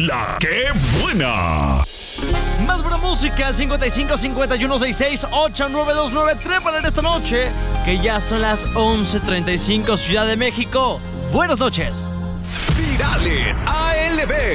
La que buena. Más buena música al 55 51 66 8929. Trépala en esta noche, que ya son las 11:35, Ciudad de México. Buenas noches. Virales ALB.